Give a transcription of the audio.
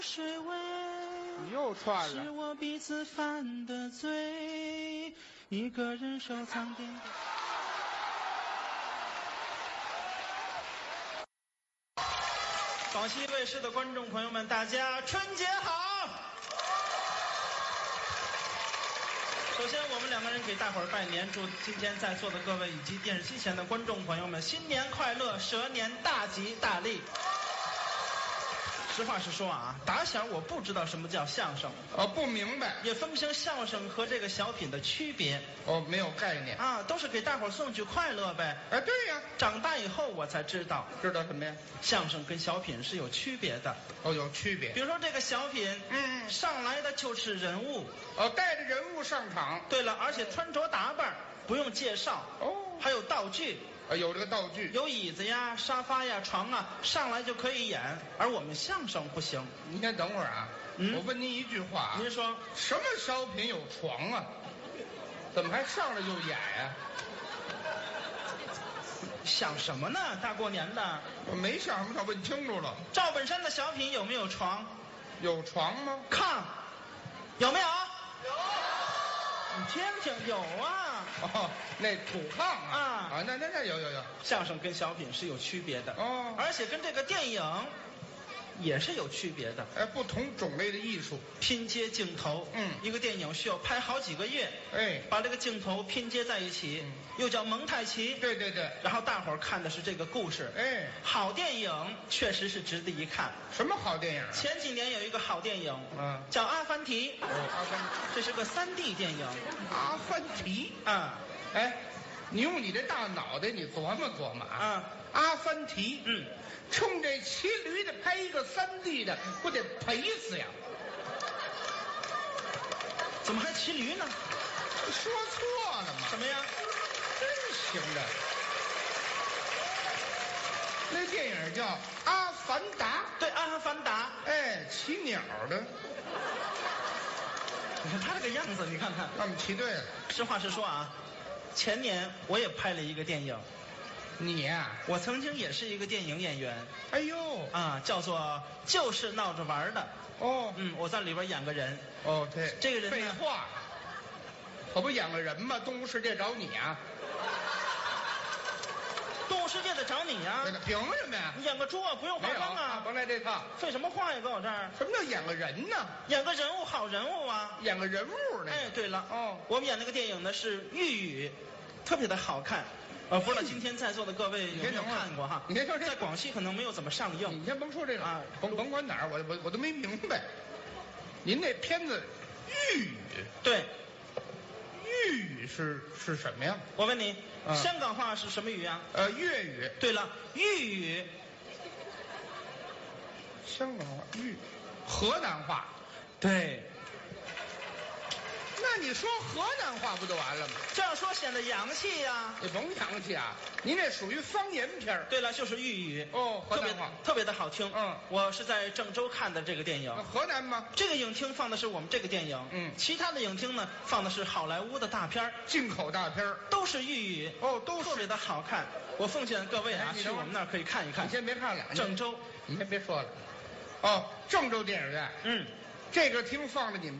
水味， 你又串了。 是我彼此犯的罪，一个人收藏点点。广西卫视的观众朋友们，大家春节好！首先，我们两个人给大伙儿拜年，祝今天在座的各位以及电视机前的观众朋友们新年快乐，蛇年大吉大利。实话实说啊，打小我不知道什么叫相声， 不明白， 也分不清相声和这个小品的区别。 没有概念啊，都是给大伙儿送去快乐呗。 哎，对呀， 长大以后我才知道什么呀？ 相声跟小品是有区别的。 有区别。 比如说这个小品，上来的就是人物， 带着人物上场。 对了，而且穿着打扮不用介绍，还有道具。 有这个道具， 有椅子呀、沙发呀、床啊，上来就可以演。而我们相声不行。 您先等会儿啊，我问您一句话， 您说什么小品有床啊？怎么还上来就演呀？ 想什么呢？大过年的， 我没想什么，我问清楚了。 赵本山的小品有没有床？ 有床吗？ 炕有没有？有。你听听，有啊。 那土炕啊，那有。 相声跟小品是有区别的而且跟这个电影也是有区别的。 不同种类的艺术， 拼接镜头，一个电影需要拍好几个月，把这个镜头拼接在一起，又叫蒙太奇。 对。 然后大伙儿看的是这个故事，好电影确实是值得一看。 什么好电影？ 前几年有一个好电影，叫《阿凡提》。 阿凡提， 这是个3D 电影。 阿凡提你用你这大脑袋，你琢磨琢磨啊。阿凡提，冲这骑驴的拍一个3D 的，不得赔死呀？ 怎么还骑驴呢？ 说错了吗？ 什么呀？ 真行的。那电影叫《阿凡达》。 对，《阿凡达》。 骑鸟的。 你看他这个样子，你看看。 那我们骑对了。 实话实说啊，前年我也拍了一个电影。 你呀？ 我曾经也是一个电影演员。 哎呦叫做就是闹着玩的。我在里边演个人。 对， 这个人废话，可不演个人吗？动物世界找你啊！ 动物世界得找你呀！ 凭什么呀？ 你演个猪啊，不用化妆啊！ 甭来这套。 废什么话呀，搁我这儿？ 什么叫演个人呢？ 演个人物，好人物啊！ 演个人物呢？ 对了，我们演那个电影呢是豫语，特别的好看。不知道今天在座的各位有没有看过哈？ 你先说这， 在广西可能没有怎么上映。 你先甭说这个啊，甭管哪儿，我都没明白。您那片子豫语， 对， 豫语是什么呀？ 我问你，香港话是什么语啊？ 粤语。 对了，豫语。 香港话河南话。 对。 那你说河南话不就完了吗？ 这样说显得洋气呀。 你甭洋气啊，您这属于方言片。 对了，就是豫语。 河南话特别的好听。我是在郑州看的这个电影。 河南吗？ 这个影厅放的是我们这个电影。其他的影厅呢放的是好莱坞的大片， 进口大片， 都是豫语。 都是特别的好看。我奉劝各位去我们那儿可以看一看。 你先别看了， 郑州。 你先别说了。郑州电影院。 这这个厅放着你们。